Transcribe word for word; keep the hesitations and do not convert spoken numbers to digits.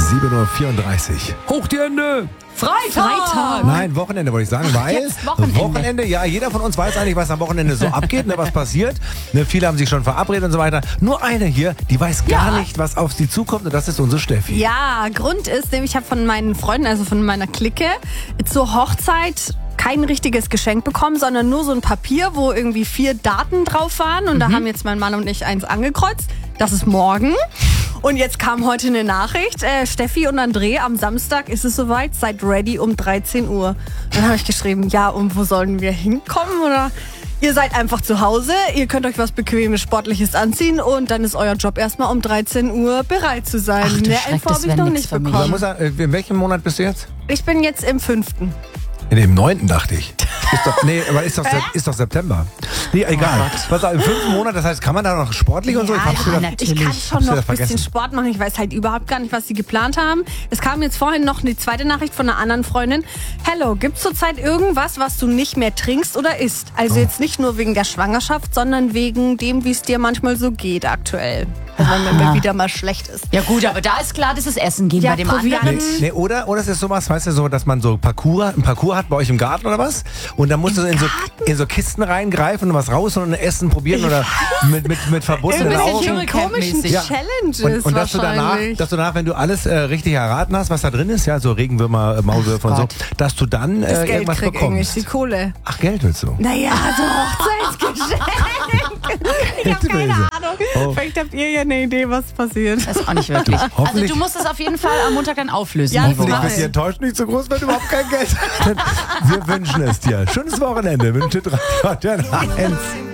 sieben Uhr vierunddreißig. Hoch die Hände! Freitag! Freitag. Nein, Wochenende wollte ich sagen, weil Jetzt Wochenende. Wochenende, ja, jeder von uns weiß eigentlich, was am Wochenende so abgeht, ne, was passiert. Ne, viele haben sich schon verabredet und so weiter. Nur eine hier, die weiß gar Ja. nicht, was auf sie zukommt, und das ist unsere Steffi. Ja, Grund ist, nämlich ich habe von meinen Freunden, also von meiner Clique, zur Hochzeit kein richtiges Geschenk bekommen, sondern nur so ein Papier, wo irgendwie vier Daten drauf waren. Und da haben jetzt mein Mann und ich eins angekreuzt. Das ist morgen. Und jetzt kam heute eine Nachricht. Äh, Steffi und André, am Samstag ist es soweit. Seid ready um dreizehn Uhr. Dann habe ich geschrieben, ja, und wo sollen wir hinkommen? Oder ihr seid einfach zu Hause, ihr könnt euch was Bequemes, Sportliches anziehen und dann ist euer Job erstmal um dreizehn Uhr bereit zu sein. Ach, du Mehr Schreck, Info das habe ich wär noch nix nicht für mich. Man bekommen. muss sagen, äh, in welchem Monat bist du jetzt? Ich bin jetzt im fünften. In dem neunten dachte ich. Ist doch, nee, aber ist doch, Sep- ist doch September. Nee, egal. Was, im fünften Monat, das heißt, kann man da noch sportlich und so? Ich Ja, hab's ja, wieder- natürlich. ich kann Hab's schon noch wieder ein bisschen vergessen. Sport machen. Ich weiß halt überhaupt gar nicht, was sie geplant haben. Es kam jetzt vorhin noch eine zweite Nachricht von einer anderen Freundin. Hello, gibt's zurzeit irgendwas, was du nicht mehr trinkst oder isst? Also jetzt nicht nur wegen der Schwangerschaft, sondern wegen dem, wie es dir manchmal so geht aktuell. Also wenn mir wieder mal schlecht ist. Ja gut, aber da ist klar, dass es Essen gehen Ja, bei dem Proviant. anderen. Nee, oder, oder es ist sowas, weißt du, so, dass man so Parcours, ein Parcours hat bei euch im Garten oder was? Und dann musst du in so, in so Kisten reingreifen und was raus und Essen probieren oder mit, mit, mit verbundenen Ein bisschen Augen. Dschungel- Komischen Camp-mäßig. Ja. Challenges Und, und dass du danach, wahrscheinlich. dass du danach, wenn du alles äh, richtig erraten hast, was da drin ist, ja, so Regenwürmer, äh, Maulwürfe und so, Gott. dass du dann das äh, Geld irgendwas krieg irgendwie, bekommst. die Kohle. Ach, Geld willst du? Naja, so Hochzeitsgeschenk. Ich habe keine Böse. Ahnung. Oh. Vielleicht habt ihr ja eine Idee, was passiert. Das ist auch nicht wirklich. Also hoffentlich- du musst es auf jeden Fall am Montag dann auflösen. Ja, die Hoffentlich Woche. ist die Enttäuschung nicht so groß, wenn du überhaupt kein Geld hast. Wir wünschen es dir. Schönes Wochenende. Wünsche drei eins.